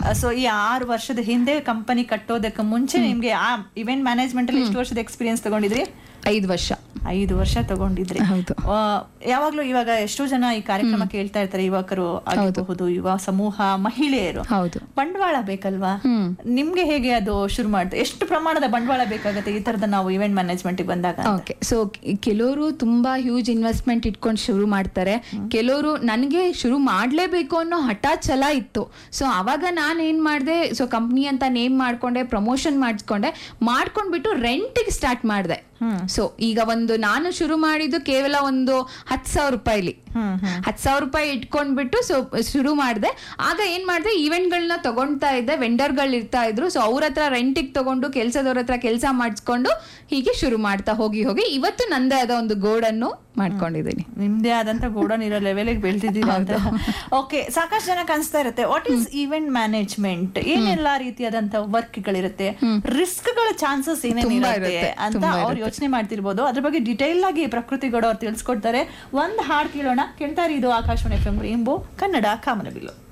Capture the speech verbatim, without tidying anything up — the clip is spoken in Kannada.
ಸೊ ಈ ಆರು ವರ್ಷದ ಹಿಂದೆ ಕಂಪನಿ ಕಟ್ಟೋದಕ್ಕೆ ಮುಂಚೆ ನಿಮ್ಗೆ ಆ ಇವೆಂಟ್ ಮ್ಯಾನೇಜ್ಮೆಂಟ್ ಅಲ್ಲಿ ಎಷ್ಟು ವರ್ಷದ ಎಕ್ಸ್ಪೀರಿಯನ್ಸ್ ತಗೊಂಡಿದ್ರಿ? ಐದು ವರ್ಷ ಐದು ವರ್ಷ ತಗೊಂಡಿದ್ರಿ. ಹೌದು. ಯಾವಾಗ್ಲೂ ಇವಾಗ ಎಷ್ಟೋ ಜನ ಈ ಕಾರ್ಯಕ್ರಮ ಕೇಳ್ತಾ ಇರ್ತಾರೆ, ಯುವಕರು ಆಗಬಹುದು, ಯುವ ಸಮೂಹ, ಮಹಿಳೆಯರು. ಹೌದು. ಬಂಡವಾಳ ಬೇಕಲ್ವಾ? ನಿಮ್ಗೆ ಹೇಗೆ ಅದು ಶುರು ಮಾಡುತ್ತೆ? ಎಷ್ಟು ಪ್ರಮಾಣದ ಬಂಡವಾಳ ಬೇಕಾಗುತ್ತೆ ಈ ತರದ ನಾವು ಇವೆಂಟ್ ಮ್ಯಾನೇಜ್ಮೆಂಟ್ ಬಂದಾಗ? ಓಕೆ, ಸೊ ಕೆಲವರು ತುಂಬಾ ಹ್ಯೂಜ್ ಇನ್ವೆಸ್ಟ್ಮೆಂಟ್ ಇಟ್ಕೊಂಡು ಶುರು ಮಾಡ್ತಾರೆ, ಕೆಲವರು ನನಗೆ ಶುರು ಮಾಡ್ಲೇಬೇಕು ಅನ್ನೋ ಹಠ ಛಲ ಇತ್ತು. ಸೊ ಅವಾಗ ನಾನು ಏನ್ ಮಾಡಿದೆ, ಸೊ ಕಂಪ್ನಿ ಅಂತ ನೇಮ್ ಮಾಡ್ಕೊಂಡೆ, ಪ್ರಮೋಷನ್ ಮಾಡಿಸ್ಕೊಂಡೆ, ಮಾಡ್ಕೊಂಡ್ಬಿಟ್ಟು ರೆಂಟಿಗೆ ಸ್ಟಾರ್ಟ್ ಮಾಡಿದೆ. ಸೊ ಈಗ ಒಂದು ನಾನು ಶುರು ಮಾಡಿದ್ದು ಕೇವಲ ಒಂದು ಹತ್ತು ಸಾವಿರ ರೂಪಾಯಿಲಿ ಹತ್ತು ಸಾವಿರ ರೂಪಾಯಿ ಇಟ್ಕೊಂಡ್ಬಿಟ್ಟು ಸೊ ಶುರು ಮಾಡಿದೆ. ಆಗ ಏನ್ ಮಾಡಿದೆ, ಈವೆಂಟ್ ಗಳನ್ನ ತಗೊಂತಾ ಇದ್ದೆ, ವೆಂಡರ್ಗಳು ಇರ್ತಾ ಇದ್ರು. ಸೊ ಅವ್ರ ಹತ್ರ ರೆಂಟಿಗೆ ತಗೊಂಡು ಕೆಲ್ಸದವ್ರ ಹತ್ರ ಕೆಲಸ ಮಾಡಿಸ್ಕೊಂಡು ಹೀಗೆ ಶುರು ಮಾಡ್ತಾ ಹೋಗಿ ಹೋಗಿ ಇವತ್ತು ನಂದೇ ಆದ ಒಂದು ಗೋಡನ್ನು ಮಾಡ್ಕೊಂಡಿದ್ದೀನಿ. ನಿಮ್ದೇ ಆದಂತ ಗೋಡನ್ ಇರೋ ಲೆವೆಲ್ಗೆ ಬೆಳೆದಿದ್ದೀವಿ ಅಂತ. ಓಕೆ, ಸಾಕಷ್ಟು ಜನಕ್ಕೆ ಅನ್ಸ್ತಾ ಇರುತ್ತೆ, ವಾಟ್ ಈಸ್ ಇವೆಂಟ್ ಮ್ಯಾನೇಜ್ಮೆಂಟ್, ಏನೆಲ್ಲಾ ರೀತಿಯಾದಂತ ವರ್ಕ್ ಗಳಿರುತ್ತೆ, ರಿಸ್ಕ್ ಗಳ ಚಾನ್ಸಸ್ ಏನೇನಿರುತ್ತೆ ಅಂತ ಅವ್ರು ಯೋಚನೆ ಮಾಡ್ತಿರ್ಬೋದು. ಅದ್ರ ಬಗ್ಗೆ ಡಿಟೇಲ್ ಆಗಿ ಪ್ರಕೃತಿ ಗೌಡ ಅವ್ರು ತಿಳಿಸ್ಕೊಡ್ತಾರೆ. ಒಂದ್ ಹಾಡ್ ಕೇಳೋಣ, ಕೇಳ್ತಾರೆ. ಇದು Akashvani F M rainbow Kannada ಕಾಮನಬಿಲ್ಲು.